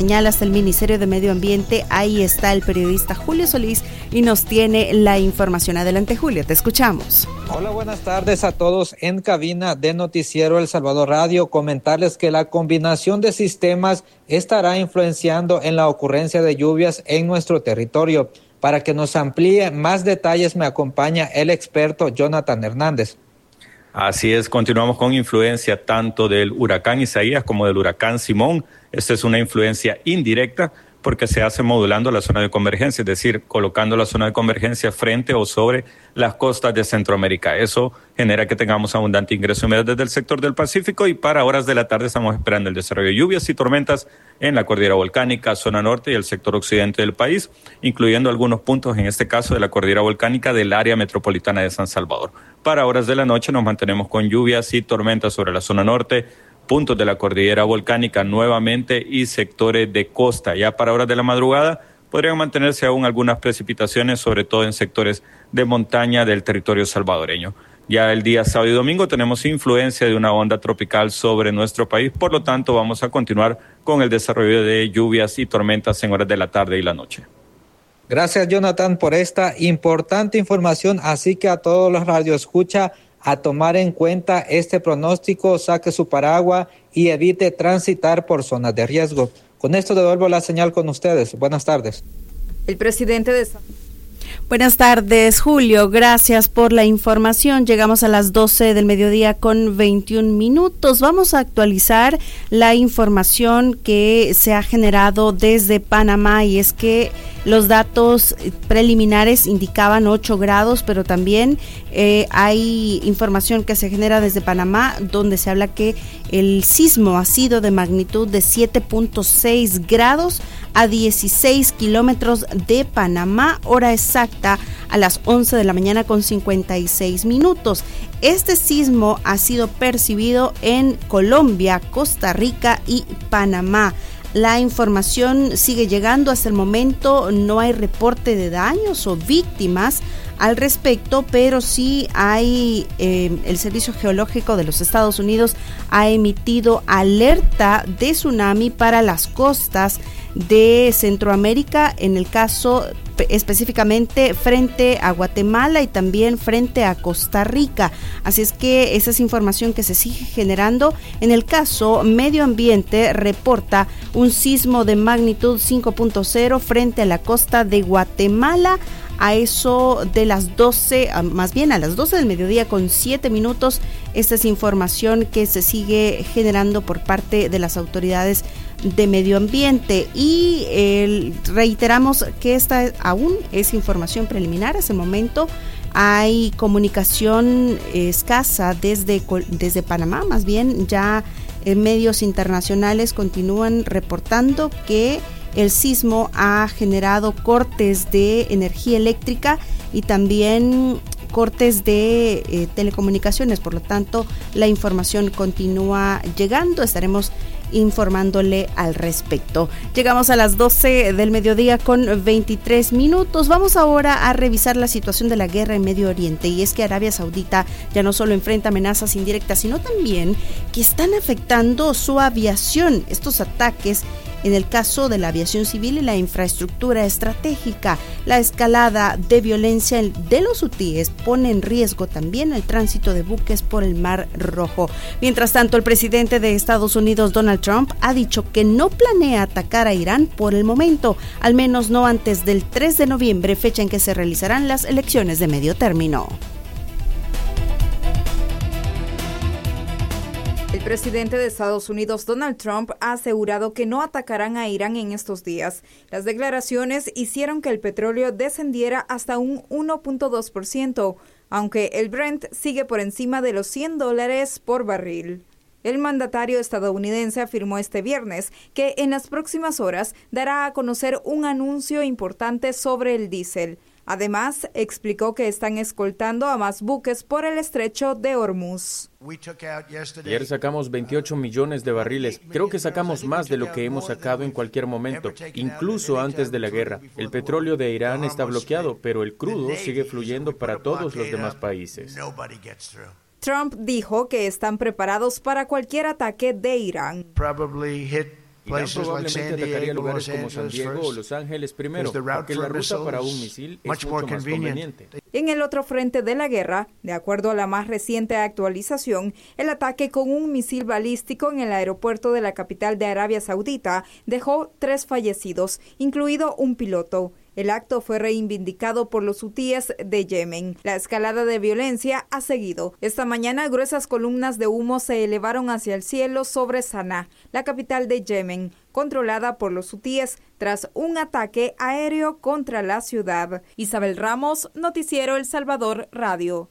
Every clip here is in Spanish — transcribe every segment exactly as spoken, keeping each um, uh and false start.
Señala hasta el Ministerio de Medio Ambiente. Ahí está el periodista Julio Solís y nos tiene la información. Adelante, Julio, te escuchamos. Hola, buenas tardes a todos en cabina de Noticiero El Salvador Radio. Comentarles que la combinación de sistemas estará influenciando en la ocurrencia de lluvias en nuestro territorio. Para que nos amplíe más detalles me acompaña el experto Jonathan Hernández. Así es, continuamos con influencia tanto del huracán Isaías como del huracán Simón. Esta es una influencia indirecta porque se hace modulando la zona de convergencia, es decir, colocando la zona de convergencia frente o sobre las costas de Centroamérica. Eso genera que tengamos abundante ingreso de humedad desde el sector del Pacífico y para horas de la tarde estamos esperando el desarrollo de lluvias y tormentas en la cordillera volcánica, zona norte y el sector occidente del país, incluyendo algunos puntos, en este caso de la cordillera volcánica del área metropolitana de San Salvador. Para horas de la noche nos mantenemos con lluvias y tormentas sobre la zona norte, puntos de la cordillera volcánica nuevamente y sectores de costa. Ya para horas de la madrugada podrían mantenerse aún algunas precipitaciones, sobre todo en sectores de montaña del territorio salvadoreño. Ya el día sábado y domingo tenemos influencia de una onda tropical sobre nuestro país, por lo tanto vamos a continuar con el desarrollo de lluvias y tormentas en horas de la tarde y la noche. Gracias, Jonathan, por esta importante información, así que a todos los radioescucha a tomar en cuenta este pronóstico, saque su paraguas y evite transitar por zonas de riesgo. Con esto devuelvo la señal con ustedes. Buenas tardes. El presidente de... Buenas tardes, Julio. Gracias por la información. Llegamos a las doce del mediodía con veintiún minutos. Vamos a actualizar la información que se ha generado desde Panamá y es que los datos preliminares indicaban ocho grados, pero también eh, hay información que se genera desde Panamá donde se habla que el sismo ha sido de magnitud de siete punto seis grados a dieciséis kilómetros de Panamá, hora exacta a las once de la mañana con cincuenta y seis minutos. Este sismo ha sido percibido en Colombia, Costa Rica y Panamá. La información sigue llegando hasta el momento, no hay reporte de daños o víctimas al respecto, pero sí hay, eh, el Servicio Geológico de los Estados Unidos ha emitido alerta de tsunami para las costas de Centroamérica, en el caso específicamente frente a Guatemala y también frente a Costa Rica. Así es que esa es información que se sigue generando. En el caso, Medio Ambiente reporta un sismo de magnitud cinco punto cero frente a la costa de Guatemala a eso de las doce, más bien a las doce del mediodía con siete minutos. Esta es información que se sigue generando por parte de las autoridades de medio ambiente y eh, reiteramos que esta aún es información preliminar. Hasta el momento hay comunicación escasa desde, desde Panamá, más bien ya eh, medios internacionales continúan reportando que el sismo ha generado cortes de energía eléctrica y también cortes de eh, telecomunicaciones, por lo tanto la información continúa llegando, estaremos informándole al respecto. Llegamos a las doce del mediodía con veintitrés minutos. Vamos ahora a revisar la situación de la guerra en Medio Oriente, y es que Arabia Saudita ya no solo enfrenta amenazas indirectas, sino también que están afectando su aviación. Estos ataques en el caso de la aviación civil y la infraestructura estratégica. La escalada de violencia de los hutíes pone en riesgo también el tránsito de buques por el Mar Rojo. Mientras tanto, el presidente de Estados Unidos, Donald Trump, ha dicho que no planea atacar a Irán por el momento, al menos no antes del tres de noviembre, fecha en que se realizarán las elecciones de medio término. El presidente de Estados Unidos, Donald Trump, ha asegurado que no atacarán a Irán en estos días. Las declaraciones hicieron que el petróleo descendiera hasta un uno punto dos por ciento, aunque el Brent sigue por encima de los cien dólares por barril. El mandatario estadounidense afirmó este viernes que en las próximas horas dará a conocer un anuncio importante sobre el diésel. Además, explicó que están escoltando a más buques por el estrecho de Hormuz. Ayer sacamos veintiocho millones de barriles. Creo que sacamos más de lo que hemos sacado en cualquier momento, incluso antes de la guerra. El petróleo de Irán está bloqueado, pero el crudo sigue fluyendo para todos los demás países. Trump dijo que están preparados para cualquier ataque de Irán. Irán probablemente atacaría lugares como San Diego o Los Ángeles primero, porque la ruta para un misil es mucho más conveniente. En el otro frente de la guerra, de acuerdo a la más reciente actualización, el ataque con un misil balístico en el aeropuerto de la capital de Arabia Saudita dejó tres fallecidos, incluido un piloto. El acto fue reivindicado por los hutíes de Yemen. La escalada de violencia ha seguido. Esta mañana, gruesas columnas de humo se elevaron hacia el cielo sobre Saná, la capital de Yemen, controlada por los hutíes tras un ataque aéreo contra la ciudad. Isabel Ramos, Noticiero El Salvador Radio.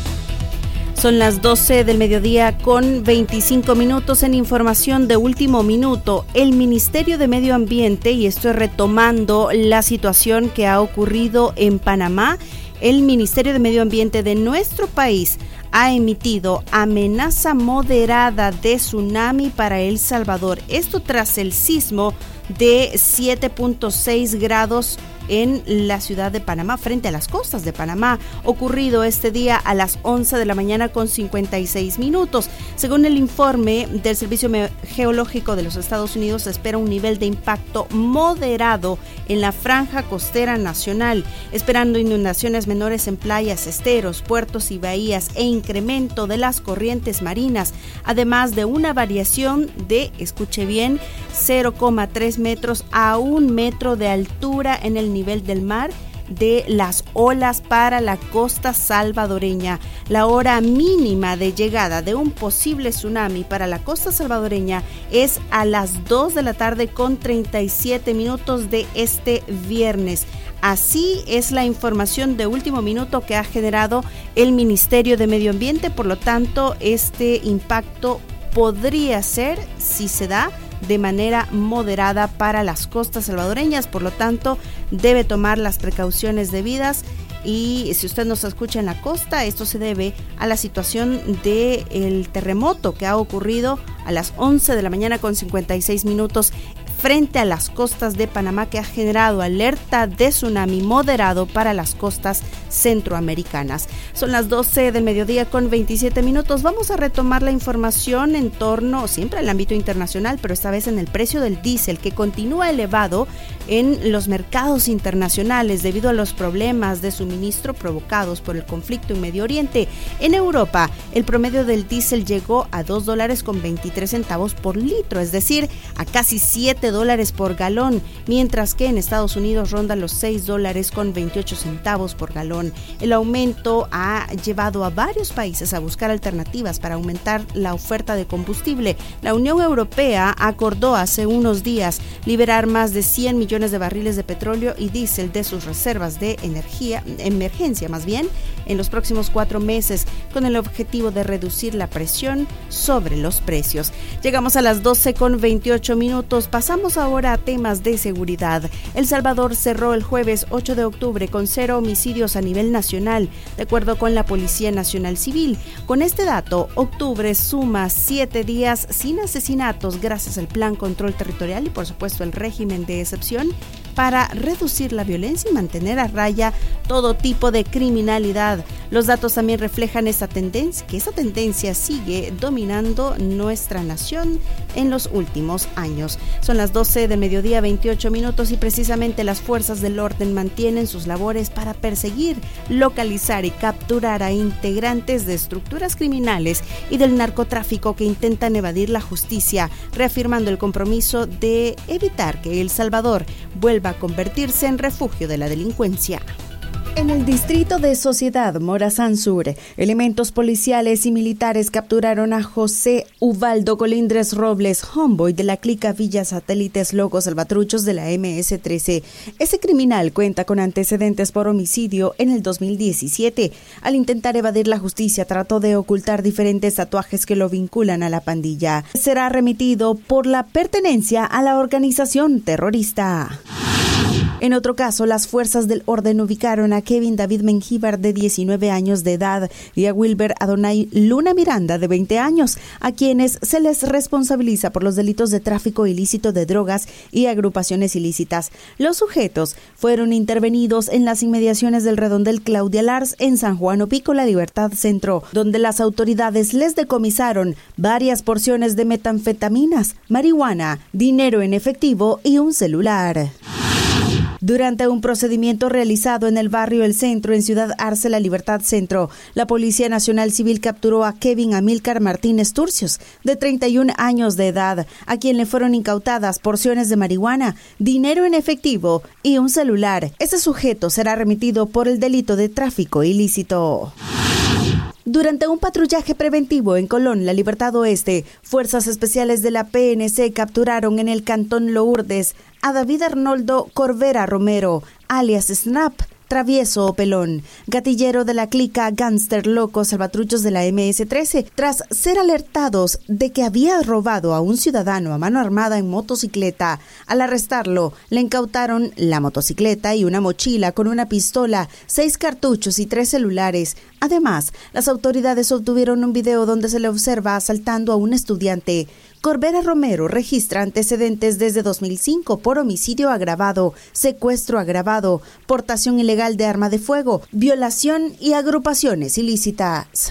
Son las doce del mediodía con veinticinco minutos. En información de último minuto. El Ministerio de Medio Ambiente, y estoy retomando la situación que ha ocurrido en Panamá, el Ministerio de Medio Ambiente de nuestro país ha emitido amenaza moderada de tsunami para El Salvador. Esto tras el sismo de siete punto seis grados en la ciudad de Panamá, frente a las costas de Panamá, ocurrido este día a las once de la mañana con cincuenta y seis minutos. Según el informe del Servicio Geológico de los Estados Unidos, se espera un nivel de impacto moderado en la franja costera nacional, esperando inundaciones menores en playas, esteros, puertos y bahías e incremento de las corrientes marinas, además de una variación de, escuche bien, cero coma tres metros a un metro de altura en el nivel del mar de las olas para la costa salvadoreña. La hora mínima de llegada de un posible tsunami para la costa salvadoreña es a las dos de la tarde con treinta y siete minutos de este viernes. Así es la información de último minuto que ha generado el Ministerio de Medio Ambiente. Por lo tanto, este impacto podría ser, si se da, de manera moderada para las costas salvadoreñas. Por lo tanto, debe tomar las precauciones debidas. Y si usted nos escucha en la costa, esto se debe a la situación del terremoto que ha ocurrido a las once de la mañana con cincuenta y seis minutos frente a las costas de Panamá, que ha generado alerta de tsunami moderado para las costas centroamericanas. Son las doce del mediodía con veintisiete minutos. Vamos a retomar la información en torno, siempre al ámbito internacional, pero esta vez en el precio del diésel, que continúa elevado en los mercados internacionales debido a los problemas de suministro provocados por el conflicto en Medio Oriente. En Europa, el promedio del diésel llegó a dos dólares con veintitrés centavos por litro, es decir, a casi siete dólares por galón, mientras que en Estados Unidos ronda los seis dólares con veintiocho centavos por galón. El aumento ha llevado a varios países a buscar alternativas para aumentar la oferta de combustible. La Unión Europea acordó hace unos días liberar más de cien millones de barriles de petróleo y diésel de sus reservas de energía, emergencia más bien, en los próximos cuatro meses, con el objetivo de reducir la presión sobre los precios. Llegamos a las doce con veintiocho minutos. Pasamos ahora a temas de seguridad. El Salvador cerró el jueves ocho de octubre con cero homicidios a nivel nacional, de acuerdo con la Policía Nacional Civil. Con este dato, octubre suma siete días sin asesinatos gracias al Plan Control Territorial y, por supuesto, el régimen de excepción para reducir la violencia y mantener a raya todo tipo de criminalidad. Los datos también reflejan esta tendencia, que esa tendencia sigue dominando nuestra nación en los últimos años. Son las doce del mediodía, veintiocho minutos, y precisamente las fuerzas del orden mantienen sus labores para perseguir, localizar y capturar a integrantes de estructuras criminales y del narcotráfico que intentan evadir la justicia, reafirmando el compromiso de evitar que El Salvador vuelva a convertirse en refugio de la delincuencia. En el distrito de Sociedad Morazán Sur, elementos policiales y militares capturaron a José Ubaldo Colindres Robles, homeboy de la clica Villa Satélites Locos Salvatruchos de la eme ese trece. Ese criminal cuenta con antecedentes por homicidio en el dos mil diecisiete. Al intentar evadir la justicia, trató de ocultar diferentes tatuajes que lo vinculan a la pandilla. Será remitido por la pertenencia a la organización terrorista. En otro caso, las fuerzas del orden ubicaron a Kevin David Mengíbar, de diecinueve años de edad, y a Wilber Adonai Luna Miranda, de veinte años, a quienes se les responsabiliza por los delitos de tráfico ilícito de drogas y agrupaciones ilícitas. Los sujetos fueron intervenidos en las inmediaciones del redondel Claudia Lars en San Juan Opico, La Libertad Centro, donde las autoridades les decomisaron varias porciones de metanfetaminas, marihuana, dinero en efectivo y un celular. Durante un procedimiento realizado en el barrio El Centro, en Ciudad Arce, La Libertad Centro, la Policía Nacional Civil capturó a Kevin Amílcar Martínez Turcios, de treinta y un años de edad, a quien le fueron incautadas porciones de marihuana, dinero en efectivo y un celular. Este sujeto será remitido por el delito de tráfico ilícito. Durante un patrullaje preventivo en Colón, La Libertad Oeste, fuerzas especiales de la P N C capturaron en el cantón Lourdes a David Arnoldo Corvera Romero, alias Snap, travieso o pelón, gatillero de la clica Gánster Locos Salvatruchos de la eme ese trece, tras ser alertados de que había robado a un ciudadano a mano armada en motocicleta. Al arrestarlo, le incautaron la motocicleta y una mochila con una pistola, seis cartuchos y tres celulares. Además, las autoridades obtuvieron un video donde se le observa asaltando a un estudiante. Corvera Romero registra antecedentes desde dos mil cinco por homicidio agravado, secuestro agravado, portación ilegal de arma de fuego, violación y agrupaciones ilícitas.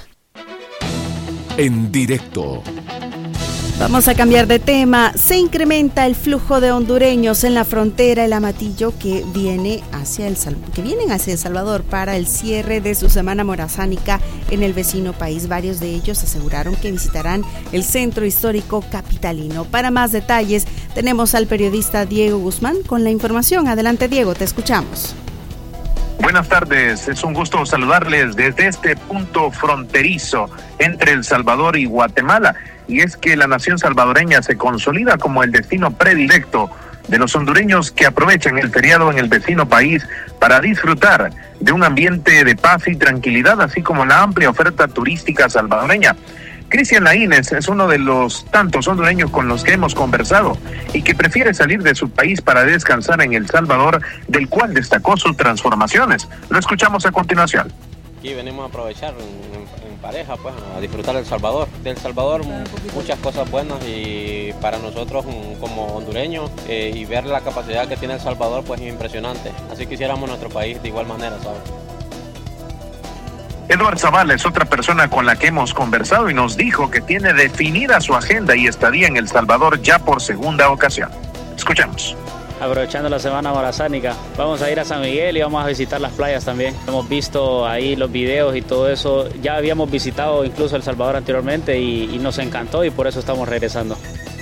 En directo. Vamos a cambiar de tema. Se incrementa el flujo de hondureños en la frontera El Amatillo que viene hacia el que vienen hacia El Salvador para el cierre de su semana morazánica en el vecino país. Varios de ellos aseguraron que visitarán el centro histórico capitalino. Para más detalles, tenemos al periodista Diego Guzmán con la información. Adelante, Diego, te escuchamos. Buenas tardes, es un gusto saludarles desde este punto fronterizo entre El Salvador y Guatemala. Y es que la nación salvadoreña se consolida como el destino predilecto de los hondureños que aprovechan el feriado en el vecino país para disfrutar de un ambiente de paz y tranquilidad, así como la amplia oferta turística salvadoreña. Cristian Laínez es uno de los tantos hondureños con los que hemos conversado y que prefiere salir de su país para descansar en El Salvador, del cual destacó sus transformaciones. Lo escuchamos a continuación. Aquí venimos a aprovechar en, en, en pareja, pues, a disfrutar del Salvador. Del Salvador muchas cosas buenas y para nosotros como hondureños eh, y ver la capacidad que tiene El Salvador, pues es impresionante. Así quisiéramos nuestro país de igual manera, ¿sabes? Eduardo Zavala es otra persona con la que hemos conversado y nos dijo que tiene definida su agenda y estadía en El Salvador ya por segunda ocasión. Escuchamos. Aprovechando la semana morazánica, vamos a ir a San Miguel y vamos a visitar las playas también. Hemos visto ahí los videos y todo eso. Ya habíamos visitado incluso El Salvador anteriormente y, y nos encantó y por eso estamos regresando.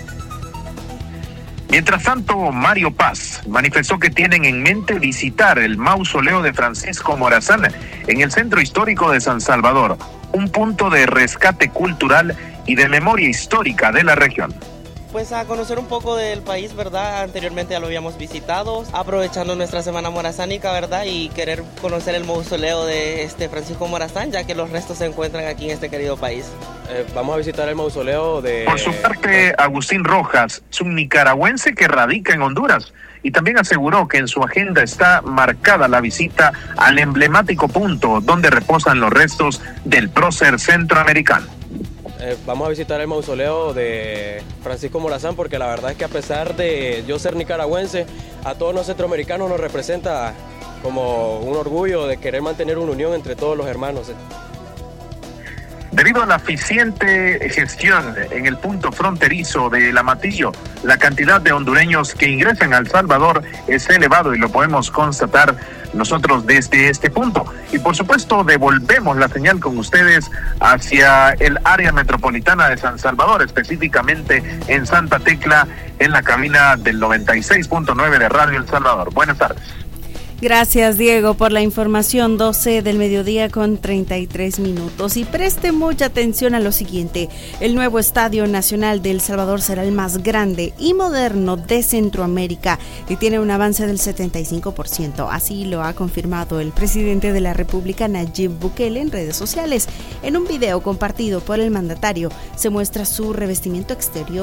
Mientras tanto, Mario Paz manifestó que tienen en mente visitar el mausoleo de Francisco Morazán en el centro histórico de San Salvador, un punto de rescate cultural y de memoria histórica de la región. Pues a conocer un poco del país, ¿verdad? Anteriormente ya lo habíamos visitado, aprovechando nuestra semana morazánica, ¿verdad? Y querer conocer el mausoleo de este Francisco Morazán, ya que los restos se encuentran aquí en este querido país. Eh, vamos a visitar el mausoleo de... Por su parte, Agustín Rojas es un nicaragüense que radica en Honduras y también aseguró que en su agenda está marcada la visita al emblemático punto donde reposan los restos del prócer centroamericano. Eh, vamos a visitar el mausoleo de Francisco Morazán porque la verdad es que a pesar de yo ser nicaragüense, a todos los centroamericanos nos representa como un orgullo de querer mantener una unión entre todos los hermanos. Debido a la eficiente gestión en el punto fronterizo de El Amatillo, la cantidad de hondureños que ingresan a El Salvador es elevado y lo podemos constatar nosotros desde este punto. Y por supuesto devolvemos la señal con ustedes hacia el área metropolitana de San Salvador, específicamente en Santa Tecla, en la cabina del noventa y seis punto nueve de Radio El Salvador. Buenas tardes. Gracias, Diego, por la información. Doce del mediodía con treinta y tres minutos. Y preste mucha atención a lo siguiente. El nuevo Estadio Nacional de El Salvador será el más grande y moderno de Centroamérica y tiene un avance del setenta y cinco por ciento. Así lo ha confirmado el presidente de la República, Nayib Bukele, en redes sociales. En un video compartido por el mandatario se muestra su revestimiento exterior,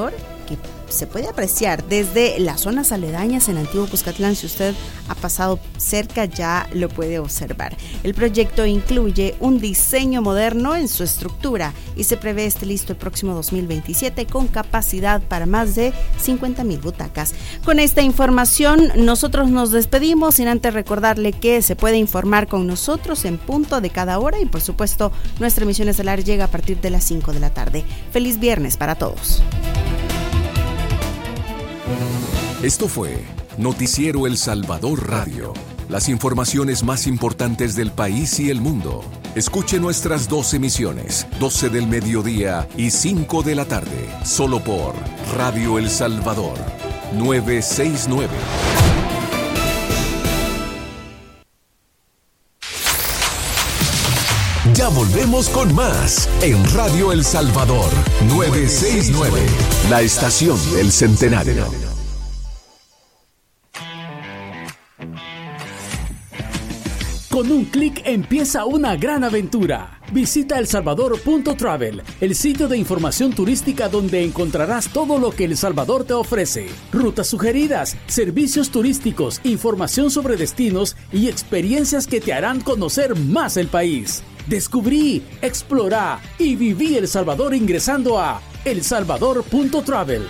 que se puede apreciar desde las zonas aledañas en Antiguo Cuscatlán. Si usted ha pasado cerca, ya lo puede observar. El proyecto incluye un diseño moderno en su estructura y se prevé esté listo el próximo dos mil veintisiete con capacidad para más de cincuenta mil butacas. Con esta información nosotros nos despedimos, sin antes recordarle que se puede informar con nosotros en punto de cada hora y por supuesto nuestra emisión estelar llega a partir de las cinco de la tarde. Feliz viernes para todos. Esto fue Noticiero El Salvador Radio. Las informaciones más importantes del país y el mundo. Escuche nuestras dos emisiones, doce del mediodía y cinco de la tarde, solo por Radio El Salvador, novecientos sesenta y nueve. Ya volvemos con más en Radio El Salvador, novecientos sesenta y nueve, la estación del centenario. Con un clic empieza una gran aventura. Visita el salvador punto travel, el sitio de información turística donde encontrarás todo lo que El Salvador te ofrece. Rutas sugeridas, servicios turísticos, información sobre destinos y experiencias que te harán conocer más el país. Descubrí, explorá y viví El Salvador ingresando a el salvador punto travel.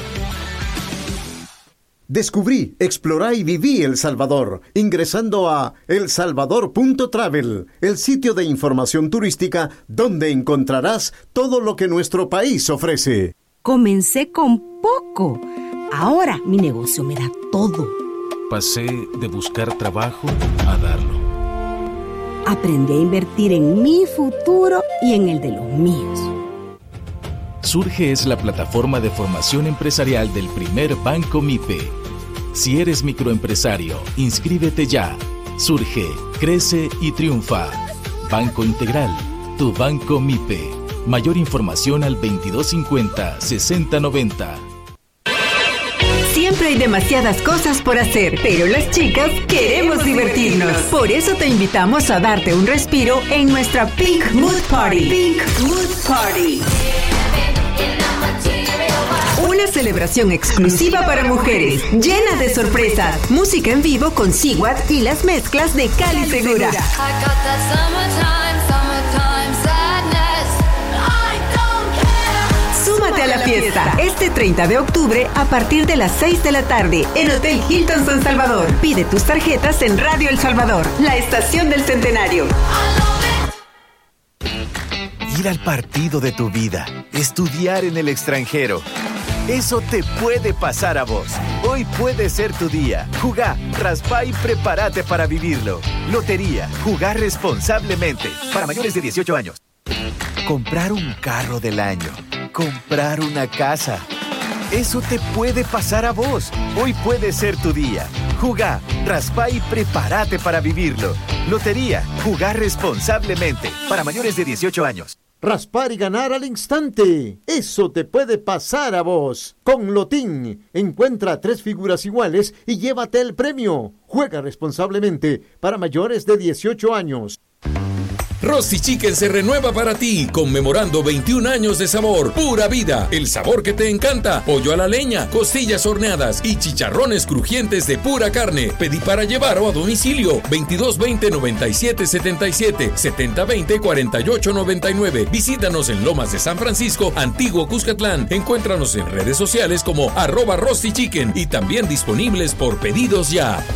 Descubrí, explorá y viví El Salvador, ingresando a el salvador punto travel, el sitio de información turística donde encontrarás todo lo que nuestro país ofrece. Comencé con poco. Ahora mi negocio me da todo. Pasé de buscar trabajo a darlo. Aprendí a invertir en mi futuro y en el de los míos. Surge es la plataforma de formación empresarial del primer Banco MIPE. Si eres microempresario, inscríbete ya. Surge, crece y triunfa. Banco Integral, tu Banco MIPE. Mayor información al veintidós cincuenta, sesenta noventa. Siempre hay demasiadas cosas por hacer, pero las chicas queremos divertirnos. Por eso te invitamos a darte un respiro en nuestra Pink Mood Party. Pink Mood Party. Una celebración exclusiva para mujeres, llena de sorpresas, música en vivo con Siguat y las mezclas de Cali Segura. Súmate a la fiesta este treinta de octubre a partir de las seis de la tarde en Hotel Hilton San Salvador. Pide tus tarjetas en Radio El Salvador, la estación del centenario. Ir al partido de tu vida, estudiar en el extranjero. Eso te puede pasar a vos. Hoy puede ser tu día. Jugá, raspá y prepárate para vivirlo. Lotería, jugá responsablemente. Para mayores de dieciocho años. Comprar un carro del año. Comprar una casa. Eso te puede pasar a vos. Hoy puede ser tu día. Jugá, raspá y prepárate para vivirlo. Lotería, jugá responsablemente. Para mayores de dieciocho años. Raspar y ganar al instante. Eso te puede pasar a vos. Con Lotín, encuentra tres figuras iguales y llévate el premio. Juega responsablemente para mayores de dieciocho años. Rossi Chicken se renueva para ti, conmemorando veintiún años de sabor, pura vida, el sabor que te encanta, pollo a la leña, costillas horneadas y chicharrones crujientes de pura carne. Pedí para llevar o a domicilio, veintidós veinte, noventa y siete setenta y siete, setenta veinte, cuarenta y ocho noventa y nueve. Visítanos en Lomas de San Francisco, Antiguo Cuscatlán. Encuéntranos en redes sociales como arroba Rossi Chicken y también disponibles por pedidos ya.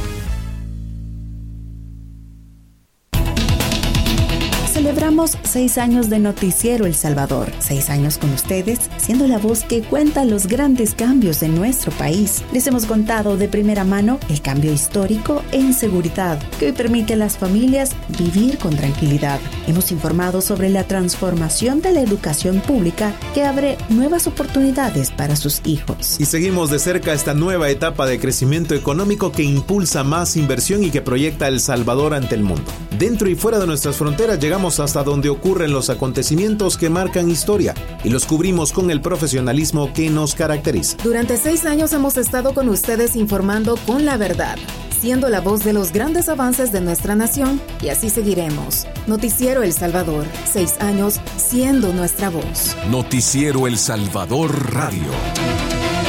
Celebramos seis años de Noticiero El Salvador. Seis años con ustedes, siendo la voz que cuenta los grandes cambios de nuestro país. Les hemos contado de primera mano el cambio histórico en seguridad, que hoy permite a las familias vivir con tranquilidad. Hemos informado sobre la transformación de la educación pública que abre nuevas oportunidades para sus hijos. Y seguimos de cerca esta nueva etapa de crecimiento económico que impulsa más inversión y que proyecta a El Salvador ante el mundo. Dentro y fuera de nuestras fronteras llegamos hasta donde ocurren los acontecimientos que marcan historia y los cubrimos con el profesionalismo que nos caracteriza. Durante seis años hemos estado con ustedes informando con la verdad, siendo la voz de los grandes avances de nuestra nación, y así seguiremos. Noticiero El Salvador, seis años siendo nuestra voz. Noticiero El Salvador Radio.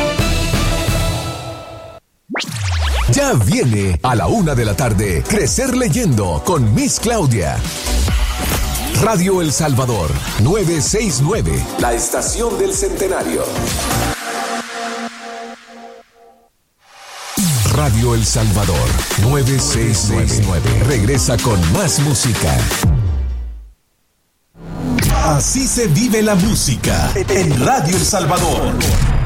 Ya viene a la una de la tarde, Crecer Leyendo con Miss Claudia. Radio El Salvador, novecientos sesenta y nueve, la estación del centenario. Radio El Salvador, novecientos sesenta y nueve, regresa con más música. Así se vive la música en Radio El Salvador.